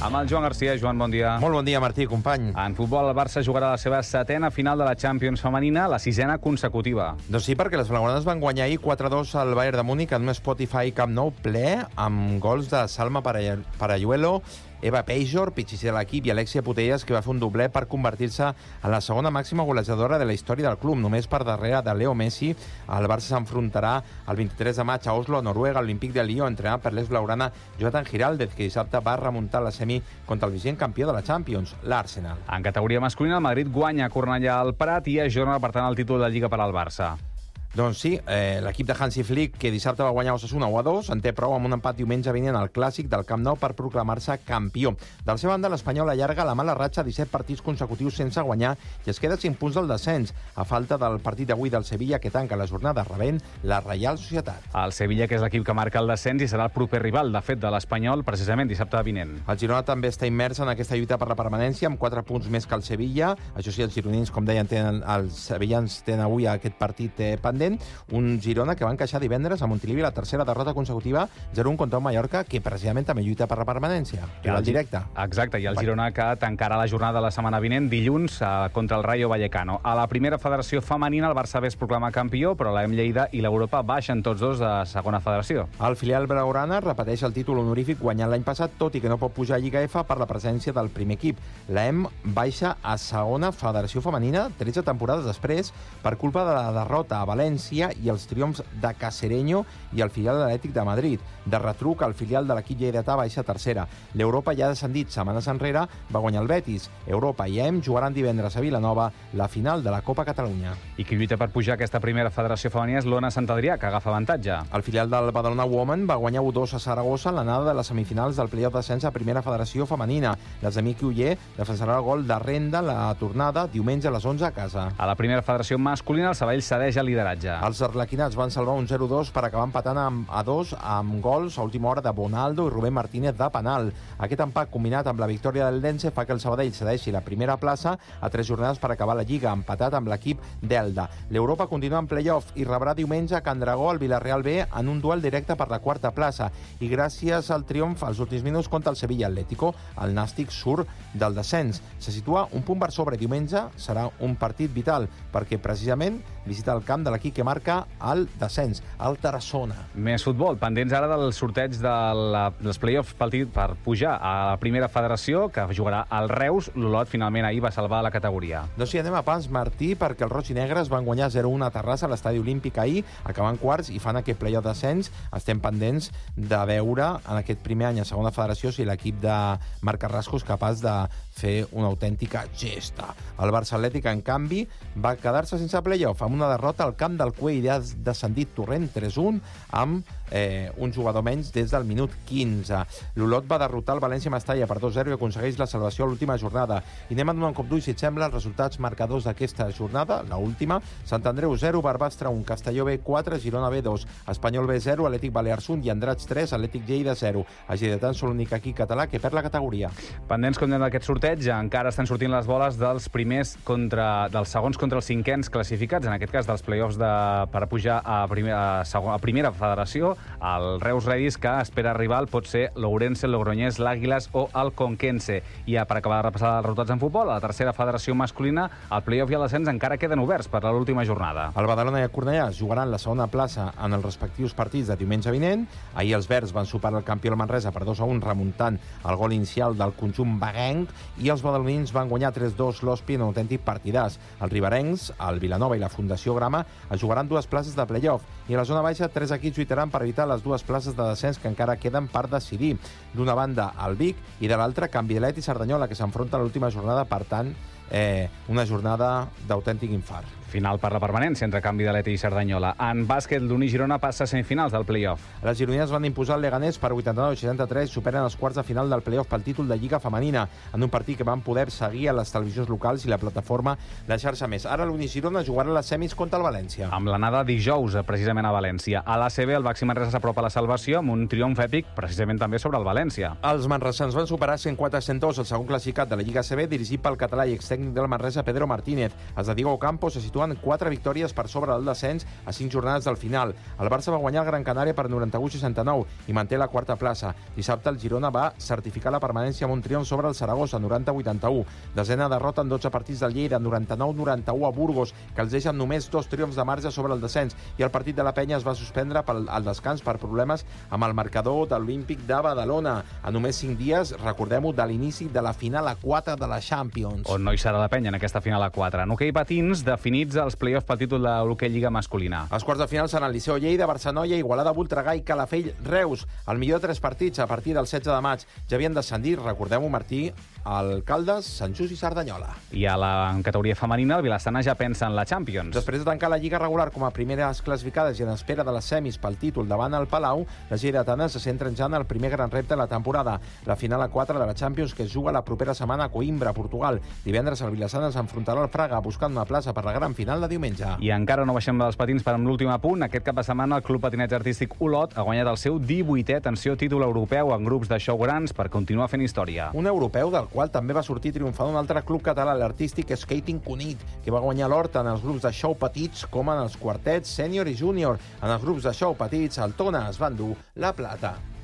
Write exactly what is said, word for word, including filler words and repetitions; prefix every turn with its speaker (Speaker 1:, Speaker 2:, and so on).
Speaker 1: Amb el Joan Garcia. Joan, bon dia.
Speaker 2: Molt bon dia, Martí, company.
Speaker 1: En futbol, el Barça jugarà la seva setena final de la Champions femenina, la sisena consecutiva.
Speaker 2: Doncs sí, perquè les blaugranes van guanyar ahir quatre a dos al Bayern de Múnich en un Spotify Camp Nou ple, amb gols de Salma Parayuelo, Eva Pejor, pitxisser de l'equip, i Alexia Putellas, que va fer un doblet per convertir-se en la segona màxima golejadora de la història del club. Només per darrere de Leo Messi, el Barça s'enfrontarà el vint-i-tres de maig a Oslo, a Noruega, a l'Olímpic de Lió, entrenat per l'ex-blaugrana Jonathan Giraldez, que dissabte va remuntar la semi contra el vigent campió de la Champions, l'Arsenal.
Speaker 1: En categoria masculina, el Madrid guanya a Cornellà al Prat i ajorna, per tant, el títol de Lliga per al Barça.
Speaker 2: Doncs sí, eh, l'equip de Hansi Flick, que dissabte va guanyar Osasuna u a dos, en té prou amb un empat diumenge vinent al Clàssic del Camp Nou per proclamar-se campió. De la seva banda, l'Espanyol allarga la mala ratxa, disset partits consecutius sense guanyar, i es queda cinc punts del descens, a falta del partit d'avui del Sevilla, que tanca la jornada rebent la Reial Societat.
Speaker 1: El Sevilla, que és l'equip que marca el descens i serà el proper rival, de fet, de l'Espanyol, precisament dissabte vinent.
Speaker 2: El Girona també està immers en aquesta lluita per la permanència, amb quatre punts més que el Sevilla. Això sí, els gironins, com deien, tenen, els sevillans tenen avui aquest partit eh, pendent. Un Girona que va encaixar divendres a Montilivi la tercera derrota consecutiva, zero a un contra un Mallorca, que precisament també lluita per la permanència. I el directe.
Speaker 1: Exacte, i el Girona que tancarà la jornada de la setmana vinent dilluns eh, contra el Rayo Vallecano. A la primera federació femenina, el Barça B es proclama campió, però l'E M Lleida i l'Europa baixen tots dos de segona federació.
Speaker 2: El filial blaugrana repeteix el títol honorífic guanyat l'any passat, tot i que no pot pujar a Lliga F per la presència del primer equip. L'E M baixa a segona federació femenina tretze temporades després per culpa de la derrota a València i els triomfs de Cacereño i el filial de l'Atlètic de Madrid. De retruc, el filial de l'equip lleidatà baixa tercera. L'Europa ja ha descendit setmanes enrere, va guanyar el Betis. Europa i E M jugaran divendres a Vilanova la final de la Copa Catalunya.
Speaker 1: I qui lluita per pujar a aquesta primera federació femenina és l'Ona Sant Adrià, que agafa avantatge.
Speaker 2: El filial del Badalona Women va guanyar u a dos a Saragossa en l'anada de les semifinals del playoff d'ascens a primera federació femenina. Les de Miqui Uller defensarà el gol de renda la tornada diumenge a les onze a casa.
Speaker 1: A la primera federació masculina, el Sabadell cedeix el lideratge.
Speaker 2: Els arlequinats van salvar un zero a dos per acabar empatant a dos amb gols a última hora de Bonaldo i Rubén Martínez de penal. Aquest empat combinat amb la victòria del Lense fa que el Sabadell cedeixi la primera plaça a tres jornades per acabar la Lliga, empatat amb l'equip d'Elda. L'Europa continua en play-off i rebrà diumenge a Can Dragó al Villarreal B en un duel directe per la quarta plaça. I gràcies al triomf als últims minuts contra el Sevilla Atlético, el Nàstic surt del descens. Se situa un punt per sobre. Diumenge serà un partit vital perquè precisament visita el camp de l'equip que marca el descens, el Tarassona.
Speaker 1: Més futbol, pendents ara del sorteig de la, dels play-offs per pujar a la primera federació, que jugarà al Reus. L'Olot finalment ahir va salvar la categoria.
Speaker 2: Doncs sí, anem a pas, Martí, perquè els roig i negres van guanyar zero a un a Terrassa a l'estadi olímpic ahir, acabant quarts i fan aquest play-off d'ascens. Estem pendents de veure en aquest primer any a segona federació si l'equip de Marc Carrasco és capaç de fer una autèntica gesta. El Barça Atlètic, en canvi, va quedar-se sense play-off amb una derrota al camp del Cué i ha descendit Torrent tres a un amb eh, un jugador menys des del minut quinze. L'Olot va derrotar el València Mestalla per dos a zero i aconsegueix la salvació a l'última jornada. I anem a donar un cop d'ull, si et sembla, els resultats marcadors d'aquesta jornada, la última. Sant Andreu zero, Barbastre un, Castelló B quatre, Girona B dos, Espanyol B zero, Atlètic Balears un i Andratx tres, Atlètic Lleida zero. A Lleidatà és l'únic equip català que perd la categoria.
Speaker 1: Pendents, com dèiem, d'aquest sorteig, encara estan sortint les boles dels primers contra, dels segons contra els cinquens classificats, en aquest cas dels play-offs de, per pujar a primera, a primera federació. El Reus Redis, que espera rival, pot ser l'Ourense, el Logroñés, l'Àguiles o el Conquense. I ja per acabar de repassar els resultats en futbol, a la tercera federació masculina, el play-off i l'ascens encara queden oberts per a l'última jornada.
Speaker 2: El Badalona i el Cornellà jugaran la segona plaça en els respectius partits de diumenge vinent. Ahir els verds van superar el campió el Manresa per dos a un, remuntant el gol inicial del conjunt baguenc, i els badalonins van guanyar tres a dos l'Hospi en un autèntic partidàs. Els riberencs, el Vilanova i la Fundació Grama es jugaran dues places de play-off, i a la zona baixa tres equips lluitaran per evitar les dues places de descens que encara queden per decidir. D'una banda, el Vic, i de l'altra, Can Vidalet i Cerdanyola, que s'enfronten a l'última jornada, per tant, eh, una jornada d'autèntic infart.
Speaker 1: Final per la permanència entre Can Vidalet i Cerdanyola. En bàsquet, l'Uni Girona passa a semifinals del play-off.
Speaker 2: Les gironines van imposar el Leganés per vuitanta-nou a seixanta-tres, superen els quarts de final del play-off pel títol de Lliga Femenina, en un partit que van poder seguir a les televisions locals i la plataforma La Xarxa Més. Ara l'Uni Girona jugarà les semis contra el València.
Speaker 1: Amb l'anada dijous, precisament a València. A l'A C B, el Baxi Manresa s'apropa a la salvació amb un triomf èpic, precisament també sobre el València.
Speaker 2: Els manresans van superar cent quatre a cent dos el segon classificat de la Lliga A C B, dirigit pel català i ex tècnic del Manresa, Pedro Martínez. Els de Diego Campos se situen quatre victòries per sobre del descens a cinc jornades del final. El Barça va guanyar el Gran Canària per noranta-u a seixanta-nou i manté la quarta plaça. Dissabte el Girona va certificar la permanència amb un triomf sobre el Saragossa, noranta a vuitanta-u. Desena derrota en dotze partits del Lleida, noranta-nou a noranta-u a Burgos, que els deixen només dos triomfs de marge sobre el descens. I el partit de la Penya es va suspendre pel, al descans per problemes amb el marcador de l'Olímpic de Badalona. A només cinc dies, recordem-ho, de l'inici de la final a quatre de la Champions.
Speaker 1: On no hi serà la Penya en aquesta final a quatre. En hoquei patins, definits els play-offs pel títol de l'hoquei Lliga masculina.
Speaker 2: Els quarts de final seran Liceo Lleida, Barçanoia, Igualada, Voltregà i Calafell Reus. El millor de tres partits a partir del setze de maig. Ja havien descendit, recordem-ho, Martí, Alcaldes, Sant Just i Cerdanyola.
Speaker 1: I a la en categoria femenina, el Vilassana ja pensa en la Champions.
Speaker 2: Després de tancar la Lliga regular com a primeres classificades i en espera de les semis pel títol davant el Palau, les lleidatanes se centren ja en el primer gran repte de la temporada, la final a quatre de la Champions, que es juga la propera setmana a Coimbra, Portugal. Divendres el Vilassana s'enfrontarà al Fraga buscant una plaça per la gran final de diumenge.
Speaker 1: I encara no baixem dels patins per amb l'últim apunt. Aquest cap de setmana el Club Patinatge Artístic Olot ha guanyat el seu divuitè, atenció, títol europeu en grups de show grans per continuar fent història.
Speaker 2: Un europeu del qual també va sortir triomfant un altre club català, l'artístic Skating Cunit, que va guanyar l'or tant en els grups de show petits com en els quartets sènior i júnior. En els grups de show petits, el Tona es va endur la plata.